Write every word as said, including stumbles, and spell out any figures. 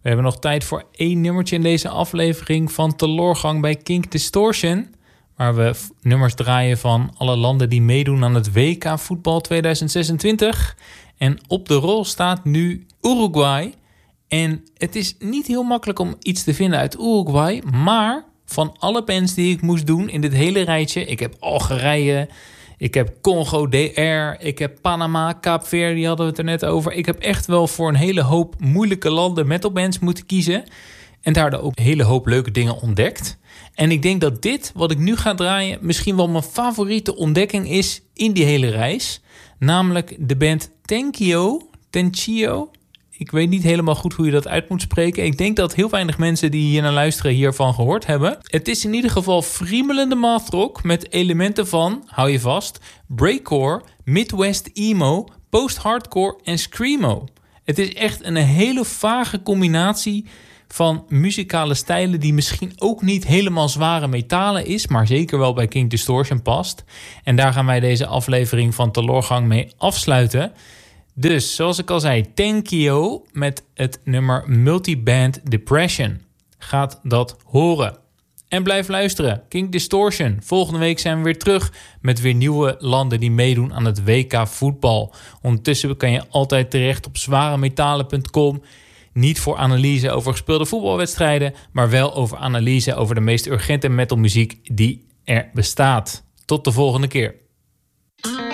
We hebben nog tijd voor één nummertje in deze aflevering van Teloorgang bij Kink Distortion, waar we f- nummers draaien van alle landen die meedoen aan het W K voetbal tweeduizend zesentwintig. En op de rol staat nu Uruguay. En het is niet heel makkelijk om iets te vinden uit Uruguay, maar van alle bands die ik moest doen in dit hele rijtje, ik heb Algerije, ik heb Congo D R, ik heb Panama, Kaapverdi, die hadden we het er net over. Ik heb echt wel voor een hele hoop moeilijke landen metalbands moeten kiezen. En daardoor ook een hele hoop leuke dingen ontdekt. En ik denk dat dit, wat ik nu ga draaien, misschien wel mijn favoriete ontdekking is in die hele reis. Namelijk de band Tenkio, Tenkio. Ik weet niet helemaal goed hoe je dat uit moet spreken. Ik denk dat heel weinig mensen die hier naar luisteren hiervan gehoord hebben. Het is in ieder geval friemelende mathrock met elementen van, hou je vast, breakcore, Midwest emo, post-hardcore en screamo. Het is echt een hele vage combinatie van muzikale stijlen die misschien ook niet helemaal zware metalen is, maar zeker wel bij Kink Distortion past. En daar gaan wij deze aflevering van Teloorgang mee afsluiten. Dus, zoals ik al zei, Tenkio met het nummer Multiband Depression. Gaat dat horen. En blijf luisteren. Kink Distortion. Volgende week zijn we weer terug met weer nieuwe landen die meedoen aan het W K voetbal. Ondertussen kan je altijd terecht op zwaremetalen punt com. Niet voor analyse over gespeelde voetbalwedstrijden, maar wel over analyse over de meest urgente metalmuziek die er bestaat. Tot de volgende keer.